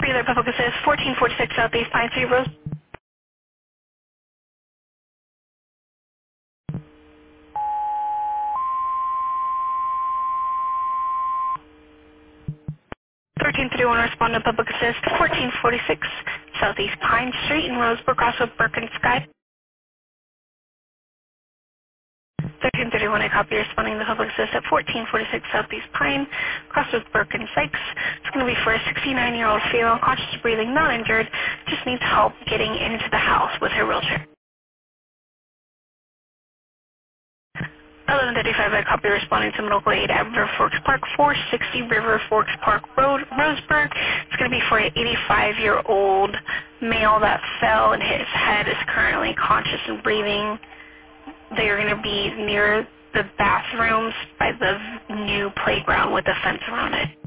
Regular Public Assist, 1446 Southeast Pine Street, Rose. 1331 respond to Public Assist, 1446 Southeast Pine Street in Roseburg, crossroad Burke and Sky. 1331, I copy responding to Public Assist at 1446 Southeast Pine, crossroad Burke and Sykes. It's going to be for a 69-year-old female, conscious breathing, not injured, just needs help getting into the house with her wheelchair. 1135, I copy responding to Local 8 at River Forks Park, 460 River Forks Park Road, Roseburg. It's going to be for an 85-year-old male that fell and his head is currently conscious and breathing. They are going to be near the bathrooms by the new playground with a fence around it.